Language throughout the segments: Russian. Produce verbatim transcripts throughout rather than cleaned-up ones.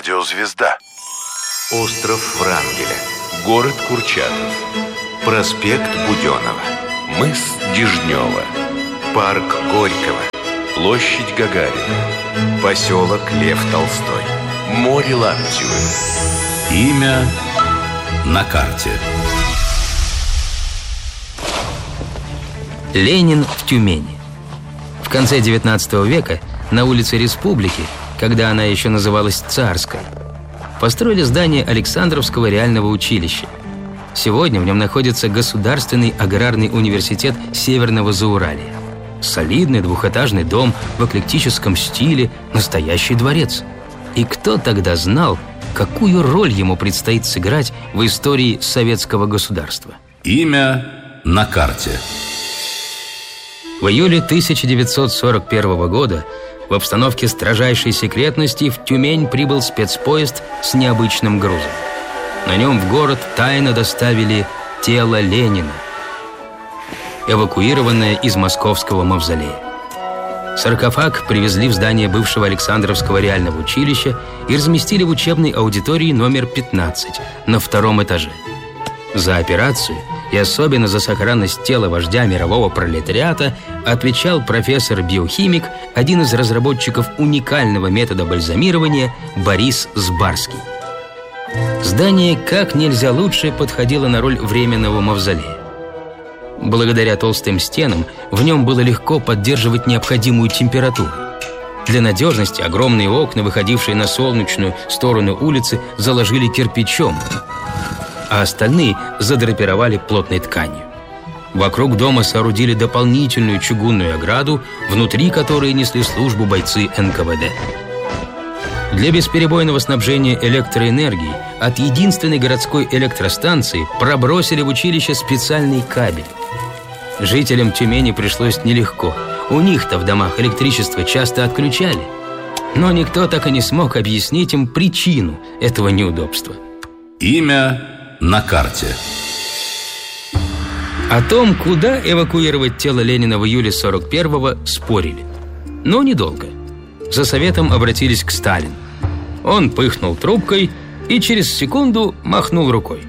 радио «Звезда». Остров Врангеля. Город Курчатов. Проспект Буденова. Мыс Дежнева. Парк Горького. Площадь Гагарина. Поселок Лев Толстой. Море Лаптевы. Имя на карте. Ленин в Тюмени. В конце девятнадцатого века на улице Республики, когда она еще называлась Царской, построили здание Александровского реального училища. Сегодня в нем находится Государственный аграрный университет Северного Зауралья. Солидный двухэтажный дом в эклектическом стиле, настоящий дворец. И кто тогда знал, какую роль ему предстоит сыграть в истории советского государства? Имя на карте. В июле тысяча девятьсот сорок первого года в обстановке строжайшей секретности в Тюмень прибыл спецпоезд с необычным грузом. На нем в город тайно доставили тело Ленина, эвакуированное из московского мавзолея. Саркофаг привезли в здание бывшего Александровского реального училища и разместили в учебной аудитории номер пятнадцать на втором этаже. За операцию и особенно за сохранность тела вождя мирового пролетариата отвечал профессор-биохимик, один из разработчиков уникального метода бальзамирования Борис Сбарский. Здание как нельзя лучше подходило на роль временного мавзолея. Благодаря толстым стенам в нем было легко поддерживать необходимую температуру. Для надежности огромные окна, выходившие на солнечную сторону улицы, заложили кирпичом, а остальные задрапировали плотной тканью. Вокруг дома соорудили дополнительную чугунную ограду, внутри которой несли службу бойцы эн ка вэ дэ. Для бесперебойного снабжения электроэнергией от единственной городской электростанции пробросили в училище специальный кабель. Жителям Тюмени пришлось нелегко. У них-то в домах электричество часто отключали. Но никто так и не смог объяснить им причину этого неудобства. Имя на карте. О том, куда эвакуировать тело Ленина в июле сорок первого, спорили. Но недолго. За советом обратились к Сталину. Он пыхнул трубкой и через секунду махнул рукой.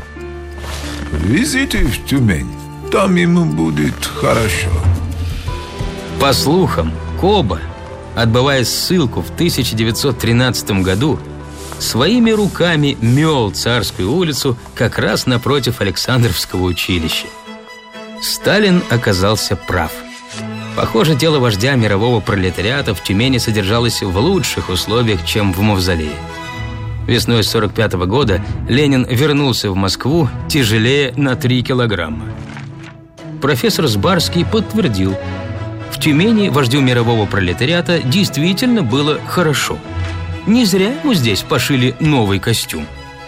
Везите в Тюмень, там ему будет хорошо. По слухам, Коба, отбывая ссылку в тысяча девятьсот тринадцатом году, своими руками мел Царскую улицу как раз напротив Александровского училища. Сталин оказался прав. Похоже, тело вождя мирового пролетариата в Тюмени содержалось в лучших условиях, чем в мавзолее. Весной сорок пятого года Ленин вернулся в Москву тяжелее на три килограмма. Профессор Сбарский подтвердил: в Тюмени вождю мирового пролетариата действительно было хорошо. Не зря ему здесь пошили новый костюм.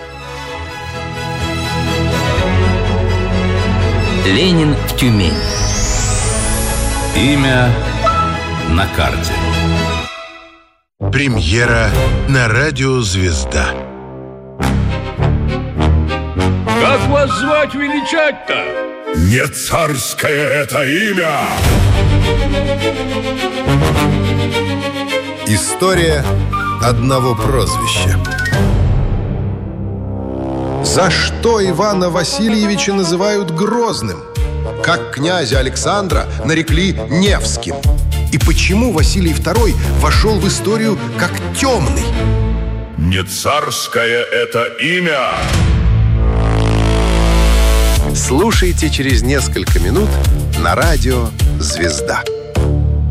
Ленин в Тюмени. Имя на карте. Премьера на радио «Звезда». Как вас звать, величать-то? Не царское это имя! История одного прозвища. За что Ивана Васильевича называют Грозным? Как князя Александра нарекли Невским? И почему Василий второй вошел в историю как темный? Не царское это имя! Слушайте через несколько минут на радио «Звезда».